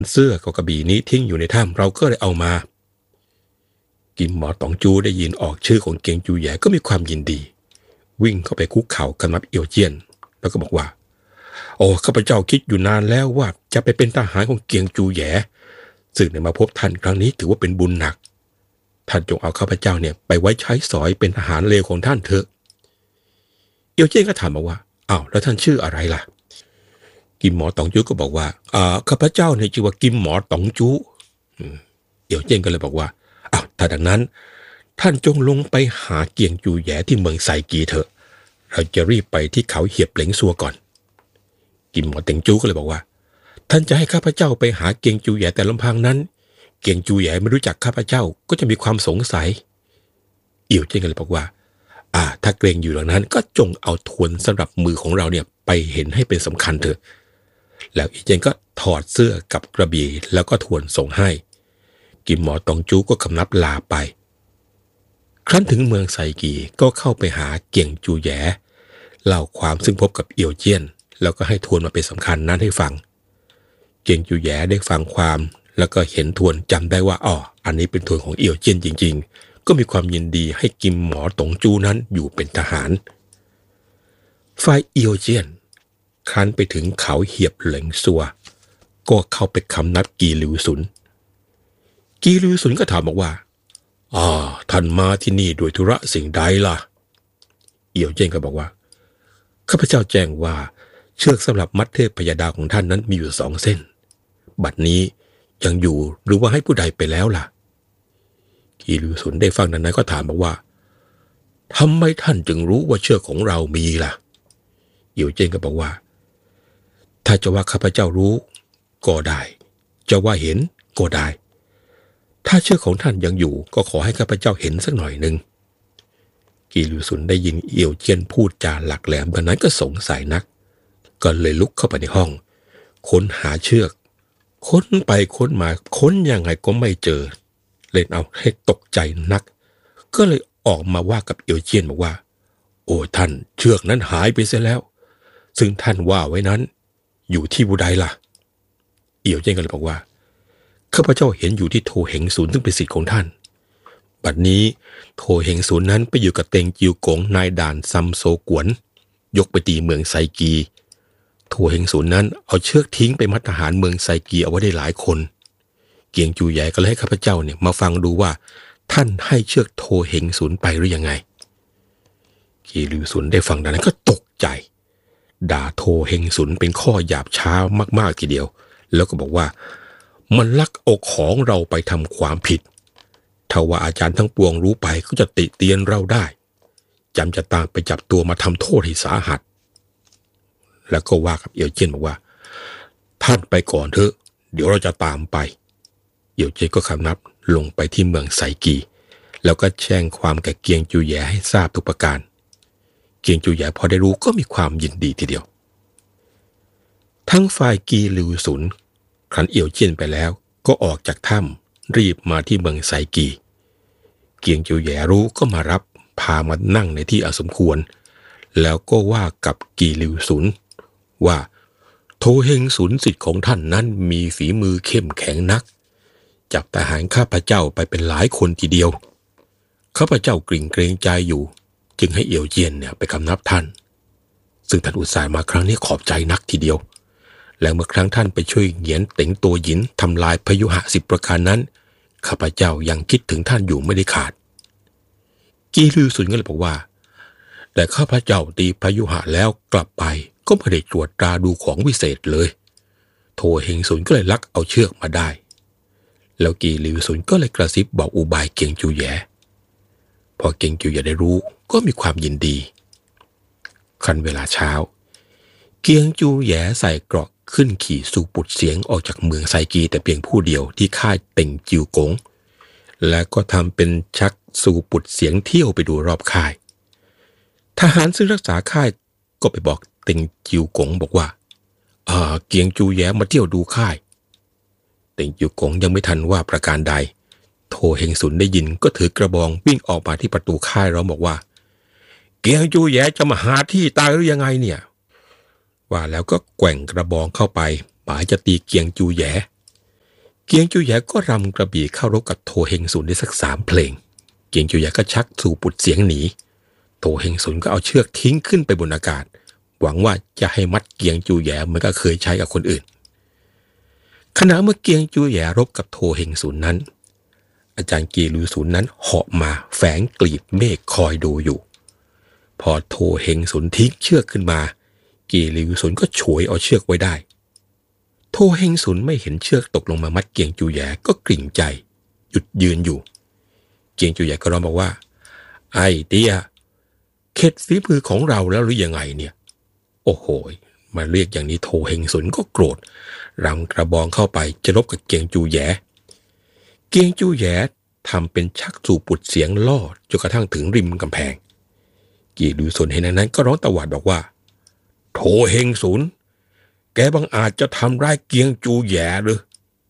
เสื้อกับกระบี่นี้ทิ้งอยู่ในถ้ำเราก็เลยเอามากิมหมอตองจูได้ยินออกชื่อของเกียงจูแย่ก็มีความยินดีวิ่งเข้าไปคุกเข่ากำนับเอียวเจี้ยนแล้วก็บอกว่าโอ้ข้าพเจ้าคิดอยู่นานแล้วว่าจะไปเป็นทหารของเกียงจูแย่ซึ่งได้มาพบท่านครั้งนี้ถือว่าเป็นบุญหนักท่านจงเอาข้าพเจ้าเนี่ยไปไว้ใช้สอยเป็นทหารเลวของท่านเถอะเอียวเจี้ยนก็ถามมาว่าอ้าวแล้วท่านชื่ออะไรล่ะกิมหมอตองจูก็บอกว่าข้าพเจ้าเนี่ยชื่อว่ากิมหมอตองจูเอียวเจี้ยนก็เลยบอกว่าอ้าวถ้าดังนั้นท่านจงลงไปหาเกียงจูแย่ที่เมืองไซกีเถอะเราจะรีบไปที่เขาเหียบเหลงซัวก่อนกิมหมอเต็งจูก็เลยบอกว่าท่านจะให้ข้าพเจ้าไปหาเกียงจูแย่แต่ลำพังนั้นเกียงจูแย่ไม่รู้จักข้าพเจ้าก็จะมีความสงสัยเอี่ยวเจิ้นก็เลยบอกว่าถ้าเกรงอยู่ดังนั้นก็จงเอาทวนสำหรับมือของเราเนี่ยไปเห็นให้เป็นสำคัญเถอะแล้วอีเจิ้นก็ถอดเสื้อกับกระบี่แล้วก็ทวนส่งให้กิมหมอตองจูก็คำนับลาไปครั้นถึงเมืองไซกีก็เข้าไปหาเกียงจูแย่เล่าความซึ่งพบกับเอี่ยวเจี้ยนแล้วก็ให้ทวนมาเป็นสำคัญนั้นให้ฟังเกียงจูแย่ได้ฟังความแล้วก็เห็นทวนจำได้ว่าอันนี้เป็นทวนของเอี่ยวเจี้ยนจริงๆก็มีความยินดีให้กิมหมอตงจูนั้นอยู่เป็นทหารฝ่ายเอี่ยวเจี้ยนครั้นไปถึงเขาเหียบเหลงซัวก็เข้าไปคำนับกีหลิวซุนก็ถามบอกว่าท่านมาที่นี่โดยธุระสิ่งใดล่ะเอี่ยวเจี้ยนก็บอกว่าข้าพเจ้าแจ้งว่าเชือกสำหรับมัดเทพพยาดาของท่านนั้นมีอยู่2 เส้นบัดนี้ยังอยู่หรือว่าให้ผู้ใดไปแล้วล่ะกีหลิวซุนได้ฟังดังนั้นก็ถามบอกว่าทำไมท่านจึงรู้ว่าเชือกของเรามีล่ะเอี่ยวเจี้ยนก็บอกว่าถ้าจะว่าข้าพเจ้ารู้ก็ได้จะว่าเห็นก็ได้ถ้าเชือกของท่านยังอยู่ก็ขอให้ข้าพเจ้าเห็นสักหน่อยหนึ่งกีหลิวซุนได้ยินเอี่ยวเจี้ยนพูดจาหลักแหลมดังนั้นก็สงสัยนักก็เลยลุกเข้าไปในห้องค้นหาเชือกค้นไปค้นมาค้นยังไงก็ไม่เจอเล่นเอาให้ตกใจนักก็เลยออกมาว่ากับเอี่ยวเจี้ยนบอกว่าโอ้ท่านเชือกนั้นหายไปเสียแล้วซึ่งท่านว่าไว้นั้นอยู่ที่บุไดล่ะเอี่ยวเจี้ยนก็เลยบอกว่าข้าพเจ้าเห็นอยู่ที่โถเห็งศูนย์ซึ่งเป็นศิษย์ของท่านบัดนี้โถเห็งศูนย์นั้นไปอยู่กับเต็งจิวกงนายด่านซัมโซกวนยกไปตีเมืองไซกีโถเห็งศูนย์นั้นเอาเชือกทิ้งไปมัดทหารเมืองไซกีเอาไว้ได้หลายคนเกียงจูใหญ่ก็เลยให้ข้าพเจ้าเนี่ยมาฟังดูว่าท่านให้เชือกโถเห็งศูนย์ไปหรือยังไงกีหลิวซุนได้ฟังดังนั้นก็ตกใจด่าโถเห็งศูนย์เป็นข้อหยาบช้ามากๆทีเดียวแล้วก็บอกว่ามันลักเอาของเราไปทำความผิดถ้าว่าอาจารย์ทั้งปวงรู้ไปก็จะติเตียนเราได้จำจะตามไปจับตัวมาทำโทษให้สาหัสแล้วก็ว่ากับเอี่ยวเจี้ยนบอกว่าท่านไปก่อนเถอะเดี๋ยวเราจะตามไปเอี่ยวเจี้ยนก็คำนับลงไปที่เมืองไซกีแล้วก็แจ้งความแก่เกียงจูแย่ให้ทราบทุกประการเกียงจูแย่พอได้รู้ก็มีความยินดีทีเดียวทั้งฝ่ายกีหลิวซุนครั้นเอี่ยวเจี้ยนไปแล้วก็ออกจากถ้ำรีบมาที่เมืองไซกีเกียงจูแย่รู้ก็มารับพามานั่งในที่สมควรแล้วก็ว่ากับกีหลิวซุนว่าโถเฮงซุนศิษย์ของท่านนั้นมีฝีมือเข้มแข็งนักจับทหารข้าพเจ้าไปเป็นหลายคนทีเดียวข้าพเจ้ากริ่งเกรงใจอยู่จึงให้เอี่ยวเจี้ยนเนี่ยไปคำนับท่านซึ่งท่านอุตส่าห์มาครั้งนี้ขอบใจนักทีเดียวแล้วเมื่อครั้งท่านไปช่วยเหงียนเต็งตัวหยินทำลายพยุหะ10 ประการนั้นข้าพเจ้ายังคิดถึงท่านอยู่ไม่ได้ขาดกีหลิวซุนก็เลยบอกว่าแต่ข้าพเจ้าตีพยุหะแล้วกลับไปก็ไม่ได้ตรวจตราดูของวิเศษเลยโถเฮงซุนก็เลยลักเอาเชือกมาได้แล้วกีหลิวซุนก็เลยกระซิบบอกอุบายเกียงจูแย่พอเกียงจูแย่ได้รู้ก็มีความยินดีคันเวลาเช้าเกียงจูแย่ใส่เกราะขึ้นขี่สู่ปุดเสียงออกจากเมืองไซกีแต่เพียงผู้เดียวที่ค่ายเต็งจิวกงและก็ทำเป็นชักสู่ปุดเสียงเที่ยวไปดูรอบค่ายทหารซึ่งรักษาค่ายก็ไปบอกเต็งจิวกงบอกว่าเกียงจูแย่มาเที่ยวดูค่ายเต็งจิวกงยังไม่ทันว่าประการใดโถเฮงซุนได้ยินก็ถือกระบองวิ่งออกมาที่ประตูค่ายร้องบอกว่าเกียงจูแย่จะมาหาที่ตายหรือยังไงเนี่ยว่าแล้วก็แกว่งกระบองเข้าไปหมายจะตีเกียงจูแย่เกียงจูแยก็รำกระบี่เข้ารบกับโทเฮงซุนได้สัก3 เพลงเกียงจูแยก็ชักสู่ปุดเสียงหนีโทเฮงซุนก็เอาเชือกทิ้งขึ้นไปบนอากาศหวังว่าจะให้มัดเกียงจูแยเหมือนกับเคยใช้กับคนอื่นขณะเมื่อเกียงจูแยรบกับโทเฮงซุนนั้นอาจารย์กีลิวซุนนั้นเหาะมาแฝงกลีบเมฆคอยดูอยู่พอโทเฮงซุนทิ้งเชือกขึ้นมากีลิวซุนก็ฉวยเอาเชือกไว้ได้โทเฮงซุนไม่เห็นเชือกตกลงมามัดเกียงจูแยก็กริ่งใจหยุดยืนอยู่เกียงจูแยก็ร้องบอกว่าไอ้เตี้ยเข็ดฝีมือของเราแล้วหรือยังไงเนี่ยโอ้โหมาเรียกอย่างนี้โทเฮงซุนก็โกรธรำกระบองเข้าไปจะรบกับเกียงจูแยเกียงจูแยทำเป็นชักสู่ปุดเสียงล่อจนกระทั่งถึงริมกำแพงกีลิวซุนเห็นนั้นก็ร้องตวาดบอกว่าโทเฮงซุนแกบังอาจจะทำร้ายเกียงจูแยหรือ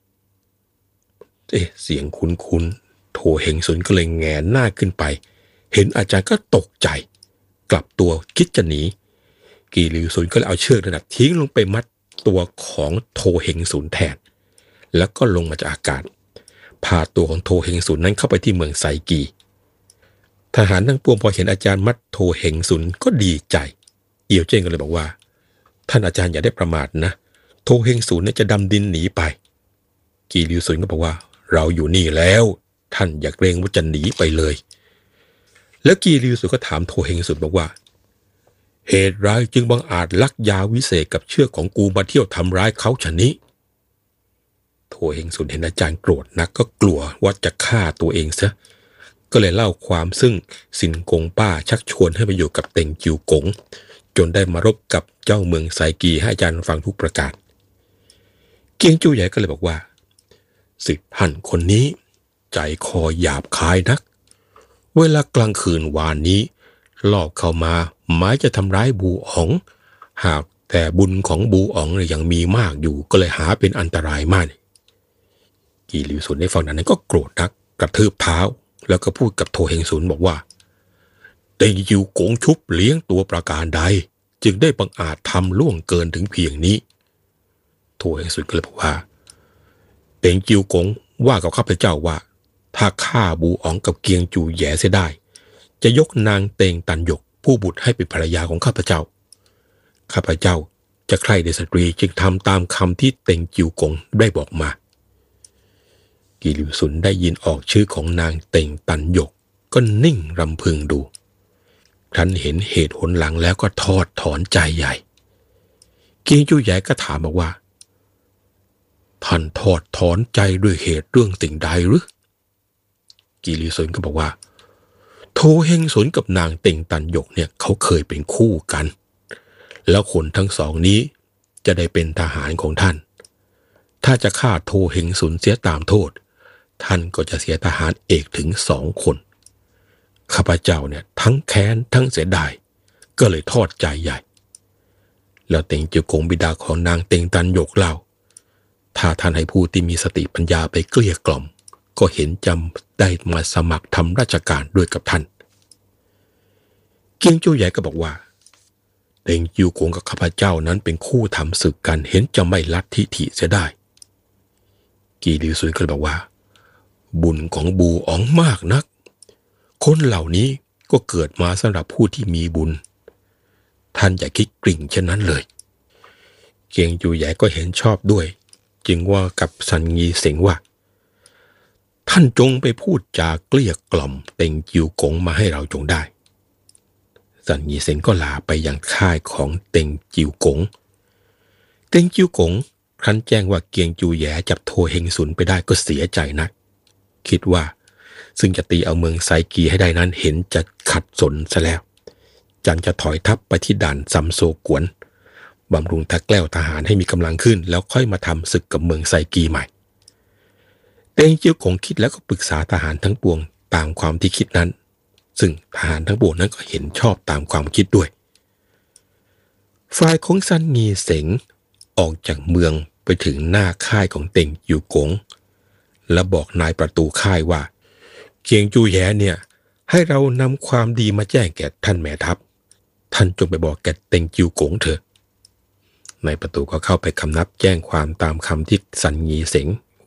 เสียงคุ้นๆโทเฮงซุนก็เลยแงนหน้าขึ้นไปเห็นอาจารย์ก็ตกใจกลับตัวคิดจะหนีกีลิวซุนก็เลยเอาเชือกนั้นทิ้งลงไปมัดตัวของโทเฮงซุนแทนแล้วก็ลงมาจากอากาศพาตัวของโทเฮงซุนนั้นเข้าไปที่เมืองไซกีทหารทั้งปวงพอเห็นอาจารย์มัดโทเฮงซุนก็ดีใจเอี่ยวเจิ้งก็เลยบอกว่าท่านอาจารย์อย่าได้ประมาทนะโทเฮงซุนจะดำดินหนีไปกีลิวซุนก็บอกว่าเราอยู่นี่แล้วท่านอย่าเกรงว่าจะหนีไปเลยแล้วกีลิวซุนก็ถามโทเฮงซุนบอกว่าเหตุไรจึงบังอาจลักยาวิเศษกับเชือกของกูมาเที่ยวทำร้ายเขาชะนี้โทเฮงซุนเห็นอาจารย์โกรธนักก็กลัวว่าจะฆ่าตัวเองซะก็เลยเล่าความซึ่งซินกงป้าชักชวนให้ไปอยู่กับเต็งจิวกงจนได้มารบกับเจ้าเมืองไซกีให้อาจารย์ฟังทุกประการเกียงจูใหญ่ก็เลยบอกว่าสิทธิ์ท่านคนนี้ใจคอหยาบคายนักเวลากลางคืนวานนี้ลอบเข้ามาหมายจะทำร้ายบูอ๋องหากแต่บุญของบูอ๋องยังมีมากอยู่ก็เลยหาเป็นอันตรายมากกีลิวซุนได้ฟังนั้นก็โกรธนักกระทืบเท้าแล้วก็พูดกับโทเฮงซุนบอกว่าเต็งจิวกงชุบเลี้ยงตัวประการใดจึงได้บังอาจทำล่วงเกินถึงเพียงนี้โทเฮงซุนก็เลยบอกว่าเต็งจิวกงว่ากับข้าพเจ้าว่าถ้าฆ่าบูอ๋องกับเกียงจูแย่เสียได้จะยกนางเต็งตันหยกผู้บุตรให้เป็นภรรยาของข้าพเจ้าจะใคร่ในสตรีจึงทำตามคำที่เต็งจิวกงได้บอกมากีลิวซุนได้ยินออกชื่อของนางเต็งตันหยกก็นิ่งรำพึงดูครั้นเห็นเหตุหนหลังแล้วก็ทอดถอนใจใหญ่เกียงจูใหญ่ก็ถามบอกว่าท่านทอดถอนใจด้วยเหตุเรื่องสิ่งใดหรือกีลิวซุนก็บอกว่าโทเฮงซุนกับนางเต็งตันหยกเนี่ยเขาเคยเป็นคู่กันแล้วคนทั้งสองนี้จะได้เป็นทหารของท่านถ้าจะฆ่าโทเฮงซุนเสียตามโทษท่านก็จะเสียทหารเอกถึง2 คนข้าพเจ้าเนี่ยทั้งแค้นทั้งเสียดายก็เลยทอดใจใหญ่แล้วเต็งจิวกงบิดาของนางเต็งตันหยกเล่าถ้าท่านให้ผู้ที่มีสติปัญญาไปเกลี้ยกล่อมก็เห็นจำได้มาสมัครทำราชการด้วยกับท่านเกียงจูใหญ่ก็บอกว่าเต็งจิวกงกับข้าพเจ้านั้นเป็นคู่ทำศึกกันเห็นจะไม่ลัทธิถิเสียได้กีลิวซุนก็บอกว่าบุญของบูอ๋องมากนักคนเหล่านี้ก็เกิดมาสำหรับผู้ที่มีบุญท่านอย่าคิดกริ่งเช่นนั้นเลยเกียงจูใหญ่ก็เห็นชอบด้วยจึงว่ากับซันงีเสงว่าท่านจงไปพูดจาเกลี้ยกล่อมเต็งจิวกงมาให้เราจงได้ซันงีเสงก็ลาไปยังค่ายของเต็งจิวกงเต็งจิวกงครั้นแจ้งว่าเกียงจูแย่จับโทเฮงซุนไปได้ก็เสียใจนักคิดว่าซึ่งจะตีเอาเมืองไซกีให้ได้นั้นเห็นจะขัดสนซะแล้วจังจะถอยทัพไปที่ด่านซัมโซกวนบำรุงตะแกล้วทหารให้มีกำลังขึ้นแล้วค่อยมาทำศึกกับเมืองไซกีใหม่เต็งจิวกงคิดแล้วก็ปรึกษาทหารทั้งปวงตามความที่คิดนั้นซึ่งทหารทั้งปวงนั้นก็เห็นชอบตามความคิดด้วยฝ่ายของซันงีเสงออกจากเมืองไปถึงหน้าค่ายของเต็งจิวกงและบอกนายประตูค่ายว่าเกียงจูแย่เนี่ยให้เรานำความดีมาแจ้งแก่ท่านแม่ทัพท่านจงไปบอกแก่เต็งจิวกงเถอะนายประตูก็เข้าไปคำนับแจ้งความตามคำที่ซันงีเสง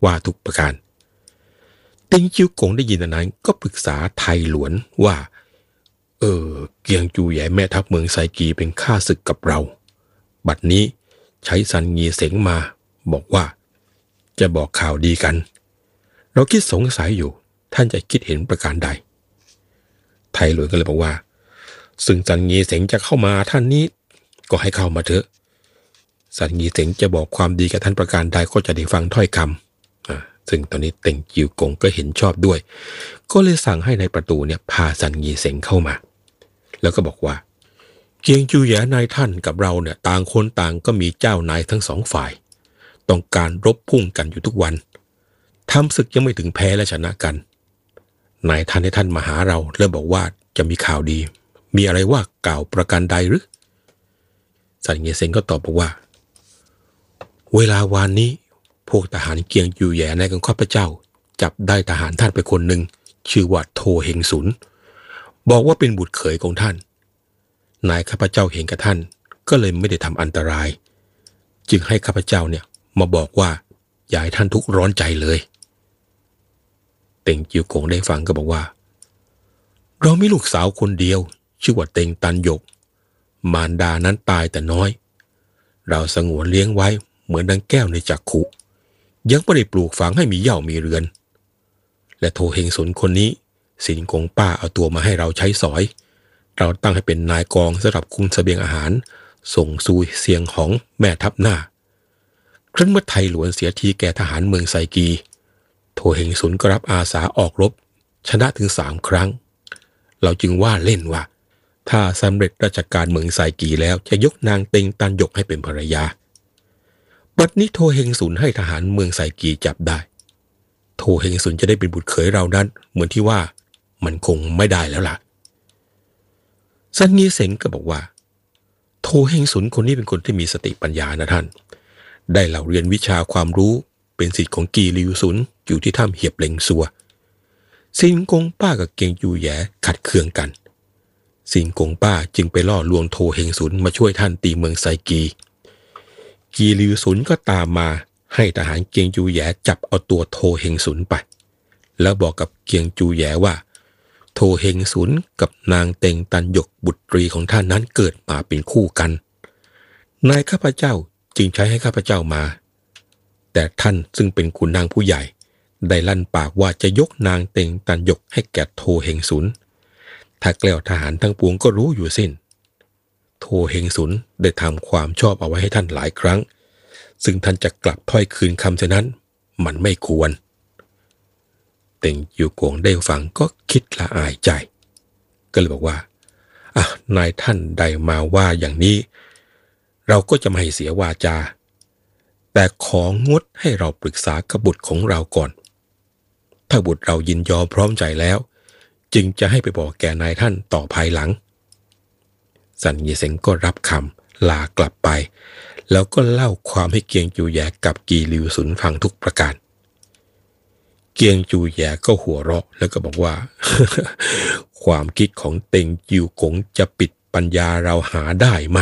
ว่าทุกประการติงจิ้วกงได้ยินดังนั้นก็ปรึกษาไทหลวนว่าเกียงจูใหญ่แม่ทัพเมืองไซกีเป็นข้าศึกกับเราบัดนี้ใช้ซันงีเสงมาบอกว่าจะบอกข่าวดีกันเราคิดสงสัยอยู่ท่านจะคิดเห็นประการใดไทหลวนก็เลยบอกว่าซึ่งซันงีเสงจะเข้ามาท่านนี้ก็ให้เข้ามาเถอะซันงีเสงจะบอกความดีกับท่านประการใดก็จะได้ฟังถ้อยคำซึ่งตอนนี้เต็งจิวกงก็เห็นชอบด้วยก็เลยสั่งให้ในประตูเนี่ยพาซันงีเสงเข้ามาแล้วก็บอกว่าเกียงจูแหยนายท่านกับเราเนี่ยต่างคนต่างก็มีเจ้านายทั้งสองฝ่ายต้องการรบพุ่งกันอยู่ทุกวันทำศึกยังไม่ถึงแพ้และชนะกันนายท่านให้ท่านมาหาเราแล้วบอกว่าจะมีข่าวดีมีอะไรว่ากล่าวประการใดหรือซันงีเสงก็ตอบบอกว่าเวลาวานนี้พวกทหารเกียงจูแหยในของข้าพเจ้าจับได้ทหารท่านไปคนหนึ่งชื่อว่าโทเฮงสุนบอกว่าเป็นบุตรเขยของท่านนายข้าพเจ้าเห็นกับท่านก็เลยไม่ได้ทำอันตรายจึงให้ข้าพเจ้าเนี่ยมาบอกว่าอย่าให้ท่านทุกข์ร้อนใจเลยเต็งจิวกงได้ฟังก็บอกว่าเรามีลูกสาวคนเดียวชื่อว่าเต็งตันหยกมารดานั้นตายแต่น้อยเราสงวนเลี้ยงไว้เหมือนดังแก้วในจักขุยังไม่ได้ปลูกฝังให้มีเหย้ามีเรือนและโทเฮงสุนคนนี้สินกงป้าเอาตัวมาให้เราใช้สอยเราตั้งให้เป็นนายกองสำหรับคุมเสบียงอาหารส่งสู่เสียงของแม่ทัพหน้าครั้นเมื่อไทหลวนเสียทีแก่ทหารเมืองไซกีโทเฮงสุนก็รับอาสาออกรบชนะถึง3 ครั้งเราจึงว่าเล่นว่าถ้าสำเร็จราชการเมืองไซกีแล้วจะยกนางเต็งตันหยกให้เป็นภรรยาบัดนี้โทเฮงสุนให้ทหารเมืองไซกีจับได้โทเฮงสุนจะได้เป็นบุตรเขยเรานั้นเหมือนที่ว่ามันคงไม่ได้แล้วล่ะซันงีเสงก็บอกว่าโทเฮงสุนคนนี้เป็นคนที่มีสติปัญญานะท่านได้เล่าเรียนวิชาความรู้เป็นศิษย์ของกีลิวสุนอยู่ที่ถ้ำเหียบเหล็งซัวซินกงป้ากับเกียงจูแหยขัดเคืองกันซินกงป้าจึงไปล่อลวงโทเฮงสุนมาช่วยท่านตีเมืองไซกีลิวสุนก็ตามมาให้ทหารเกียงจูแหยจับเอาตัวโทเฮงสุนไปแล้วบอกกับเกียงจูแหยว่าโทเฮงสุนกับนางเต็งตันหยกบุตรีของท่านนั้นเกิดมาเป็นคู่กันนายข้าพเจ้าจึงใช้ให้ข้าพเจ้ามาแต่ท่านซึ่งเป็นขุนนางผู้ใหญ่ได้ลั่นปากว่าจะยกนางเต็งตันหยกให้แก่โทเฮงสุนถ้าแกล้วทหารทั้งปวงก็รู้อยู่สิ้นโทเฮงสุนได้ทำความชอบเอาไว้ให้ท่านหลายครั้งซึ่งท่านจะกลับถ้อยคืนคำเช่นนั้นมันไม่ควรเต็งจิวกงได้ฟังก็คิดละอายใจก็เลยบอกว่านายท่านใดมาว่าอย่างนี้เราก็จะไม่ให้เสียวาจาแต่ของดให้เราปรึกษากับบุตรของเราก่อนถ้าบุตรเรายินยอมพร้อมใจแล้วจึงจะให้ไปบอกแก่นายท่านต่อภายหลังซันงีเสงก็รับคำลากลับไปแล้วก็เล่าความให้เกียงจูแหยกับกีลิวสุนฟังทุกประการเกียงจูแหยก็หัวเราะแล้วก็บอกว่า ความคิดของเต็งจิวกงจะปิดปัญญาเราหาได้ไหม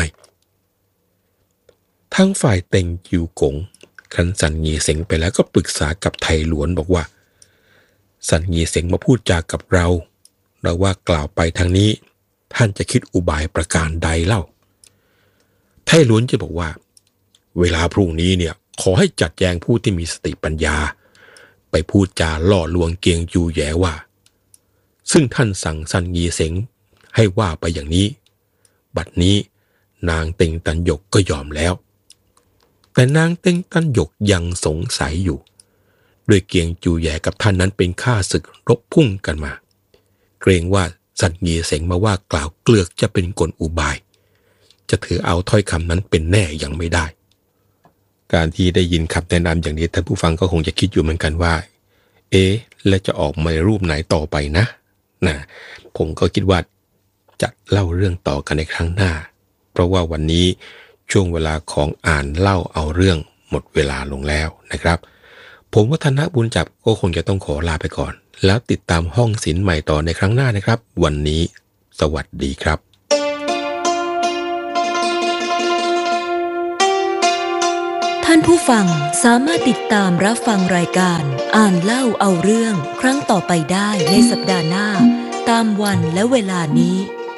ทั้งฝ่ายเต็งจิวกงคันซันงีเสงไปแล้วก็ปรึกษากับไทหลวนบอกว่าซันงีเสงมาพูดจากับเราว่ากล่าวไปทางนี้ท่านจะคิดอุบายประการใดเล่าไทหลวนจะบอกว่าเวลาพรุ่งนี้เนี่ยขอให้จัดแจงผู้ที่มีสติปัญญาไปพูดจาล่อลวงเกียงจูแหยว่าซึ่งท่านสั่งซันงีเสงให้ว่าไปอย่างนี้บัดนี้นางเต็งตันหยกก็ยอมแล้วแต่นางเต็งตันหยกยังสงสัยอยู่โดยเกียงจูแหยกับท่านนั้นเป็นข้าศึกรบพุ่งกันมาเกรงว่าซันงีเสงมาว่ากล่าวเกลือกจะเป็นกลอุบายจะถือเอาถ้อยคำนั้นเป็นแน่ยังไม่ได้การที่ได้ยินคำแนะนำอย่างนี้ท่านผู้ฟังก็คงจะคิดอยู่เหมือนกันว่าและจะออกมารูปไหนต่อไปนะผมก็คิดว่าจะเล่าเรื่องต่อกันในครั้งหน้าเพราะว่าวันนี้ช่วงเวลาของอ่านเล่าเอาเรื่องหมดเวลาลงแล้วนะครับผมวัฒนบุญจับก็คงจะต้องขอลาไปก่อนแล้วติดตามห้องศิลป์ใหม่ต่อในครั้งหน้านะครับวันนี้สวัสดีครับทท่านผู้ฟังสามารถติดตามรับฟังรายการอ่านเล่าเอาเรื่องครั้งต่อไปได้ในสัปดาห์หน้าตามวันและเวลานี้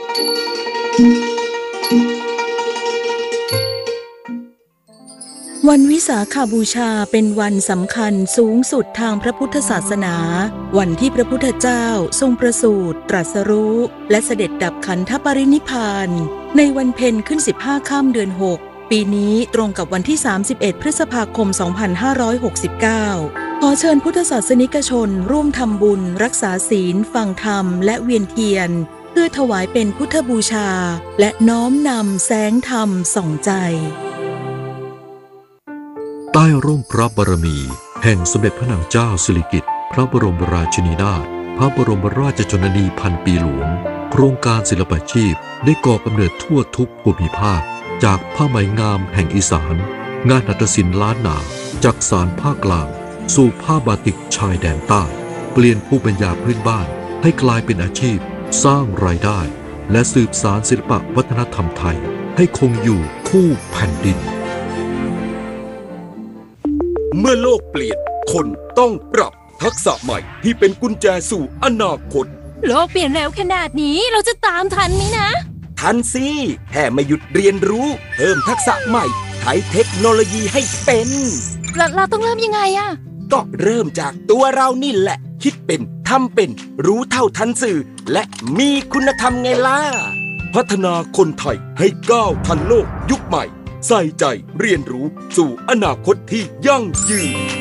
วันวิสาขบูชาเป็นวันสำคัญสูงสุดทางพระพุทธศาสนาวันที่พระพุทธเจ้าทรงประสูติตรัสรู้และเสด็จดับขันธปรินิพพานในวันเพ็ญขึ้น15ค่ำเดือน6ปีนี้ตรงกับวันที่31พฤษภาคม2569ขอเชิญพุทธศาสนิกชนร่วมทำบุญรักษาศีลฟังธรรมและเวียนเทียนเพื่อถวายเป็นพุทธบูชาและน้อมนำแสงธรรมส่องใจใต้ร่มพระบารมีแห่งสมเด็จพระนางเจ้าสิริกิติ์พระบรมราชินีนาถพระบรมราชชนนีพันปีหลวงโครงการศิลปาชีพได้ก่อกำเนิดทั่วทุกภูมิภาคจากผ้าไหมงามแห่งอีสานงานหัตถศิลป์ล้านนาจากสารภาคกลางสู่ผ้าบาติกชายแดนใต้เปลี่ยนภูมิปัญญาพื้นบ้านให้กลายเป็นอาชีพสร้างรายได้และสืบสานศิลปวัฒนธรรมไทยให้คงอยู่คู่แผ่นดินเมื่อโลกเปลี่ยนคนต้องปรับทักษะใหม่ที่เป็นกุญแจสู่อนาคตโลกเปลี่ยนเร็วขนาดนี้เราจะตามทันไหมนะทันสิแค่ไม่หยุดเรียนรู้เพิ่มทักษะใหม่ใช้เทคโนโลยีให้เป็นเราต้องเริ่มยังไงอะก็เริ่มจากตัวเรานี่แหละคิดเป็นทำเป็นรู้เท่าทันสื่อและมีคุณธรรมไงล่ะพัฒนาคนไทยให้ก้าวทันโลกยุคใหม่ใส่ใจเรียนรู้สู่อนาคตที่ยั่งยืน